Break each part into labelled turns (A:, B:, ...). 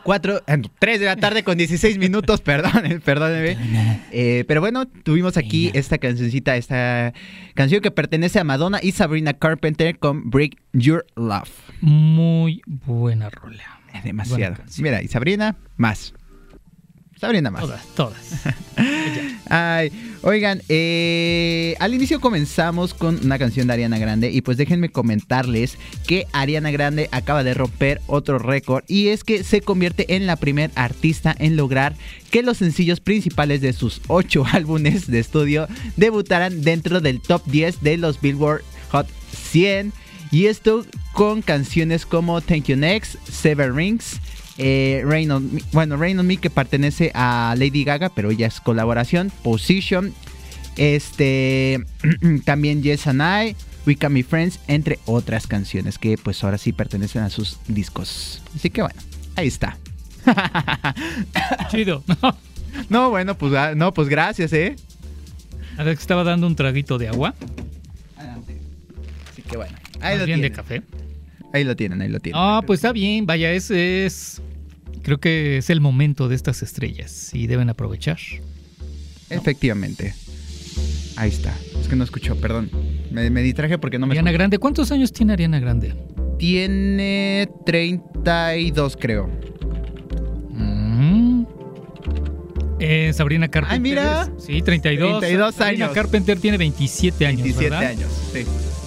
A: 3 de la tarde con 16 minutos, perdónenme. Pero bueno, tuvimos aquí esta cancioncita, esta canción que pertenece a Madonna y Sabrina Carpenter con Break Your Love.
B: Muy buena rola.
A: Demasiado. Mira, y Sabrina más.
B: Todas.
A: Ay, oigan, al inicio comenzamos con una canción de Ariana Grande y pues déjenme comentarles que Ariana Grande acaba de romper otro récord y es que se convierte en la primer artista en lograr que los sencillos principales de sus 8 álbumes de estudio debutaran dentro del top 10 de los Billboard Hot 100 y esto con canciones como Thank You Next, Seven Rings, Rain on Me, que pertenece a Lady Gaga, pero ya es colaboración, Position, también Yes and I, We Can Be Friends, entre otras canciones que pues ahora sí pertenecen a sus discos. Así que bueno, ahí está.
B: Chido.
A: No, bueno, pues gracias,
B: A ver, que estaba dando un traguito de agua.
A: Así que bueno, ahí
B: Más
A: lo
B: bien
A: tienen.
B: de café.
A: Ahí lo tienen.
B: Ah, pues está bien, vaya, creo que es el momento de estas estrellas y deben aprovechar.
A: Efectivamente. Ahí está. Es que no escuchó, perdón. Me distraje porque no me
B: Ariana
A: escuchó.
B: Grande, ¿cuántos años tiene Ariana Grande?
A: Tiene 32, creo.
B: Sabrina Carpenter.
A: Ay, mira.
B: Sí, 32.
A: 32
B: Sabrina
A: años.
B: Carpenter tiene 27 años,
A: 27
B: ¿verdad?
A: años, sí.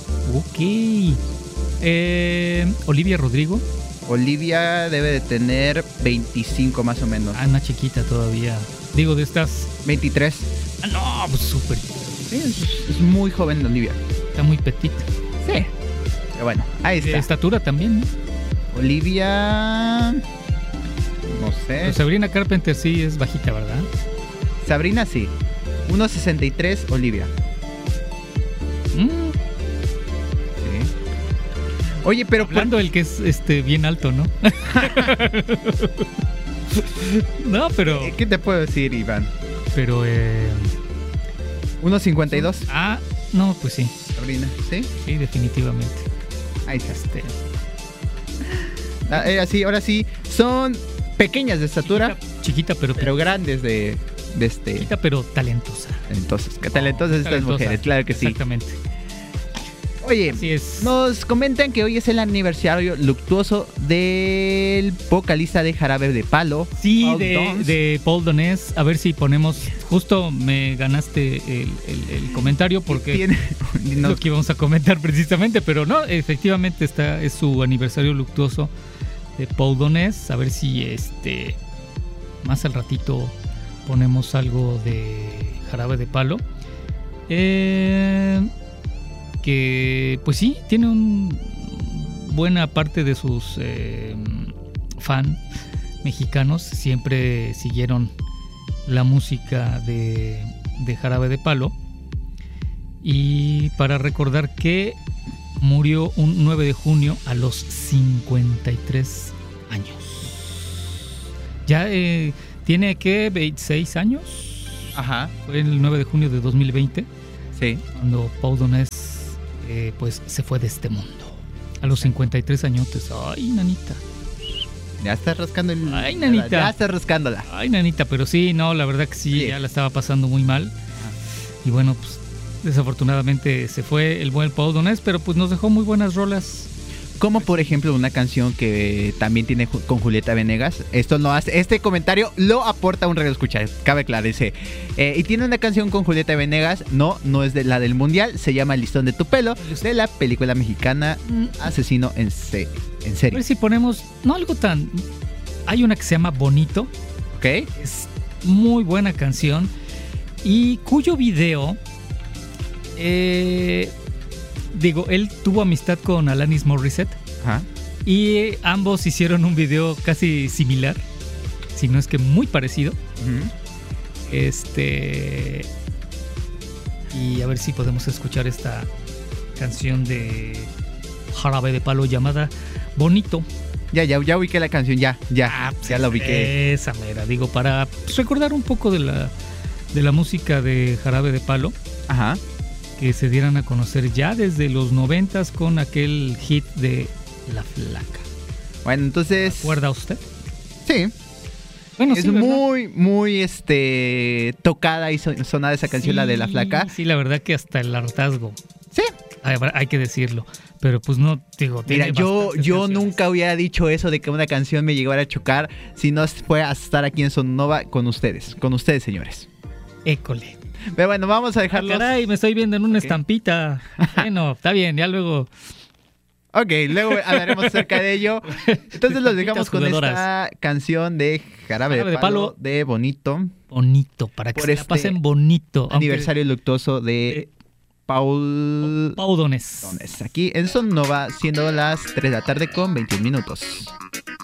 B: Ok. Olivia Rodrigo.
A: Olivia debe de tener 25 más o menos.
B: Ah, una chiquita todavía. Digo, de estas.
A: 23.
B: Ah, no, pues súper.
A: Sí, es muy joven Olivia.
B: Está muy petita.
A: Sí. Pero bueno, ahí
B: De
A: está.
B: estatura también, ¿no?
A: Olivia... No sé.
B: Pero Sabrina Carpenter sí es bajita, ¿verdad?
A: Sabrina sí. 1.63 Olivia. Sí. Oye, pero...
B: Hablando del que es bien alto, ¿no? No, pero...
A: ¿Qué te puedo decir, Iván?
B: Pero...
A: 1.52.
B: Ah, no, pues sí.
A: Sabrina, ¿sí?
B: Sí, definitivamente.
A: Ahí está. Así, ahora sí, son pequeñas de estatura,
B: chiquita pero
A: grandes de
B: chiquita pero talentosa.
A: Entonces, qué talentosas estas
B: talentosa.
A: mujeres, claro que sí.
B: Exactamente.
A: Oye,
B: Así es.
A: nos comentan que hoy es el aniversario luctuoso del vocalista de Jarabe de Palo.
B: Sí,
A: Paul Dons.
B: de Paul Donés. A ver si ponemos. Justo me ganaste el comentario porque es lo que íbamos a comentar precisamente, pero no, efectivamente es su aniversario luctuoso de Paul Donés. A ver si más al ratito ponemos algo de Jarabe de Palo. Que pues sí, tiene buena parte de sus fans mexicanos siempre siguieron la música de Jarabe de Palo. Y para recordar que murió un 9 de junio a los 53 años. Ya tiene que 26 años.
A: Ajá.
B: Fue el 9 de junio de 2020.
A: Sí.
B: Cuando Paul Donés pues se fue de este mundo a los 53 añotes. Ay, nanita.
A: Ya está rascando
B: Ay, nanita.
A: Ya está rascándola.
B: Ay, nanita, pero sí, no, la verdad que sí, ya la estaba pasando muy mal. Y bueno, pues desafortunadamente se fue el buen Paul Donés, pero pues nos dejó muy buenas rolas.
A: Como por ejemplo una canción que también tiene con Julieta Venegas. Esto no hace, este comentario lo aporta un radio escuchar, cabe claro, dice. Y tiene una canción con Julieta Venegas, no es de la del mundial, se llama El listón de tu pelo, de la película mexicana Asesino en serie.
B: A ver si ponemos, no algo tan... Hay una que se llama Bonito.
A: Ok.
B: Es muy buena canción y cuyo video... digo, él tuvo amistad con Alanis Morissette.
A: Ajá.
B: Y ambos hicieron un video casi similar, si no es que muy parecido. Y a ver si podemos escuchar esta canción de Jarabe de Palo llamada Bonito.
A: Ya ubiqué la canción, ya la ubiqué.
B: Esa mera, digo, para recordar un poco de la música de Jarabe de Palo.
A: Ajá.
B: Que se dieran a conocer ya desde los 90s con aquel hit de La Flaca.
A: Bueno, entonces...
B: ¿Recuerda usted?
A: Sí.
B: Bueno,
A: es
B: sí,
A: muy tocada y sonada esa canción, la de La Flaca.
B: Sí, la verdad que hasta el hartazgo.
A: Sí.
B: Hay que decirlo. Pero pues no, digo...
A: Mira, yo nunca hubiera dicho eso de que una canción me llegara a chocar si no fue a estar aquí en Sonova con ustedes, señores.
B: École.
A: Pero bueno, vamos a dejarlos...
B: Caray, me estoy viendo en una estampita. Bueno, está bien, ya luego...
A: Ok, luego hablaremos acerca de ello. Entonces los dejamos con esta canción de Jarabe de Palo de Bonito.
B: Bonito, para que se la pasen bonito.
A: Aniversario luctuoso de Pau
B: Donés.
A: Aquí en Sonova, siendo las 3 de la tarde con 21 minutos.